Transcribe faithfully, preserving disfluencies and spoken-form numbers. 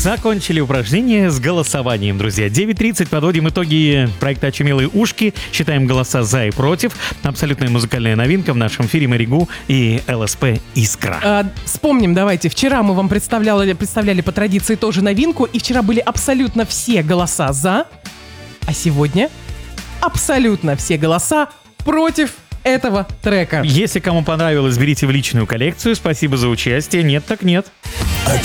Закончили упражнение с голосованием, друзья. девять тридцать, подводим итоги проекта «Очумелые ушки». Считаем голоса «за» и «против». Абсолютная музыкальная новинка в нашем эфире Мэри Гу и ЛСП «Искра». А, вспомним, давайте. Вчера мы вам представляли, представляли по традиции тоже новинку, и вчера были абсолютно все голоса «за», а сегодня абсолютно все голоса против этого трека. Если кому понравилось, берите в личную коллекцию. Спасибо за участие. Нет, так нет.